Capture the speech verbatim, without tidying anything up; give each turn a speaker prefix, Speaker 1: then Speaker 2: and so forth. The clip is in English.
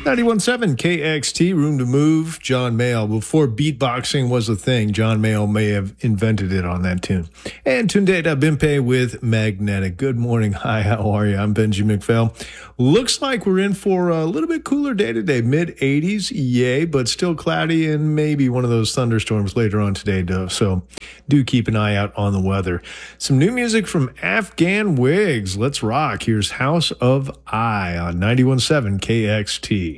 Speaker 1: ninety-one point seven K X T, Room to Move, John Mayall. Before beatboxing was a thing, John Mayall may have invented it on that tune. And Tunde Bimpe with Magnetic. Good morning. Hi, how are you? I'm Benji McPhail. Looks like we're in for a little bit cooler day today. mid eighties, yay, but still cloudy and maybe one of those thunderstorms later on today, though. So do keep an eye out on the weather. Some new music from Afghan Wigs. Let's rock. Here's House of I on ninety-one point seven K X T.